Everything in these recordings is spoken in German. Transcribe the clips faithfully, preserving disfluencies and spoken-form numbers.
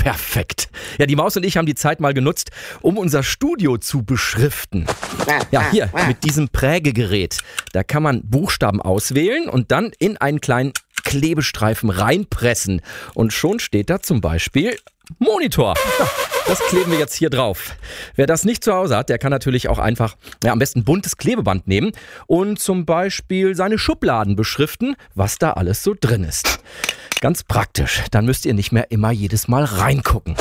Perfekt. Ja, die Maus und ich haben die Zeit mal genutzt, um unser Studio zu beschriften. Ja, hier mit diesem Prägegerät. Da kann man Buchstaben auswählen und dann in einen kleinen Klebestreifen reinpressen. Und schon steht da zum Beispiel Monitor. Ja, das kleben wir jetzt hier drauf. Wer das nicht zu Hause hat, der kann natürlich auch einfach ja, am besten buntes Klebeband nehmen und zum Beispiel seine Schubladen beschriften, was da alles so drin ist. Ganz praktisch. Dann müsst ihr nicht mehr immer jedes Mal reingucken.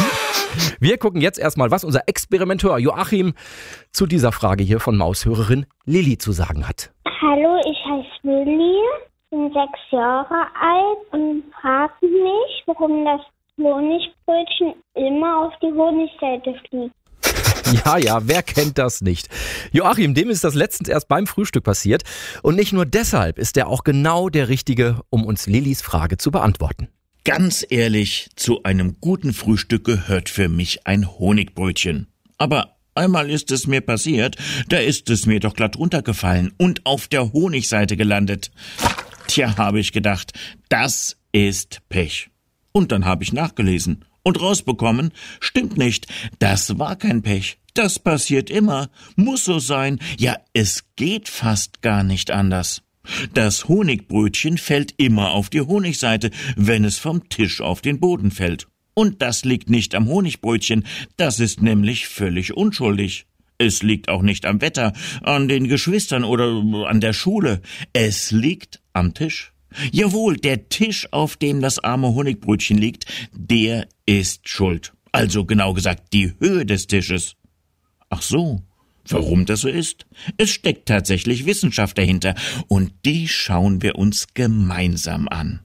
Wir gucken jetzt erstmal, was unser Experimenteur Joachim zu dieser Frage hier von Maushörerin Lilly zu sagen hat. Hallo, ich heiße Lilly, bin sechs Jahre alt und frage mich, warum das Honigbrötchen immer auf die Honigseite fliegt. Ja, ja, wer kennt das nicht? Joachim, dem ist das letztens erst beim Frühstück passiert. Und nicht nur deshalb ist er auch genau der Richtige, um uns Lillys Frage zu beantworten. Ganz ehrlich, zu einem guten Frühstück gehört für mich ein Honigbrötchen. Aber einmal ist es mir passiert, da ist es mir doch glatt runtergefallen und auf der Honigseite gelandet. Tja, habe ich gedacht, das ist Pech. Und dann habe ich nachgelesen und rausbekommen, stimmt nicht, das war kein Pech. Das passiert immer, muss so sein, ja, es geht fast gar nicht anders. Das Honigbrötchen fällt immer auf die Honigseite, wenn es vom Tisch auf den Boden fällt. Und das liegt nicht am Honigbrötchen, das ist nämlich völlig unschuldig. Es liegt auch nicht am Wetter, an den Geschwistern oder an der Schule. Es liegt am Tisch. Jawohl, der Tisch, auf dem das arme Honigbrötchen liegt, der ist schuld. Also genau gesagt, die Höhe des Tisches. Ach so, warum das so ist? Es steckt tatsächlich Wissenschaft dahinter und die schauen wir uns gemeinsam an.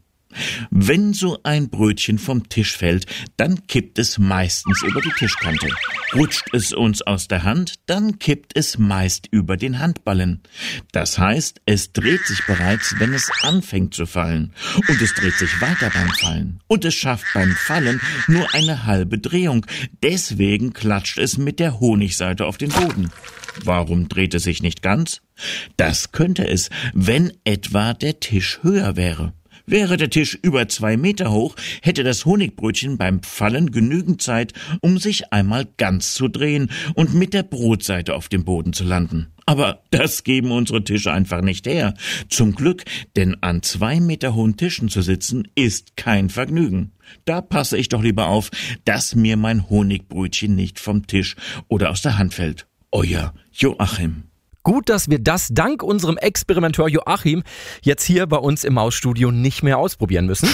Wenn so ein Brötchen vom Tisch fällt, dann kippt es meistens über die Tischkante. Rutscht es uns aus der Hand, dann kippt es meist über den Handballen. Das heißt, es dreht sich bereits, wenn es anfängt zu fallen. Und es dreht sich weiter beim Fallen. Und es schafft beim Fallen nur eine halbe Drehung. Deswegen klatscht es mit der Honigseite auf den Boden. Warum dreht es sich nicht ganz? Das könnte es, wenn etwa der Tisch höher wäre. Wäre der Tisch über zwei Meter hoch, hätte das Honigbrötchen beim Fallen genügend Zeit, um sich einmal ganz zu drehen und mit der Brotseite auf dem Boden zu landen. Aber das geben unsere Tische einfach nicht her. Zum Glück, denn an zwei Meter hohen Tischen zu sitzen, ist kein Vergnügen. Da passe ich doch lieber auf, dass mir mein Honigbrötchen nicht vom Tisch oder aus der Hand fällt. Euer Joachim. Gut, dass wir das dank unserem Experimenteur Joachim jetzt hier bei uns im Mausstudio nicht mehr ausprobieren müssen.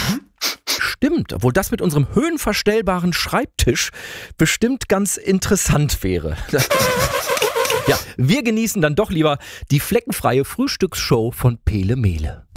Stimmt, obwohl das mit unserem höhenverstellbaren Schreibtisch bestimmt ganz interessant wäre. Ja, wir genießen dann doch lieber die fleckenfreie Frühstücksshow von Pele Mele.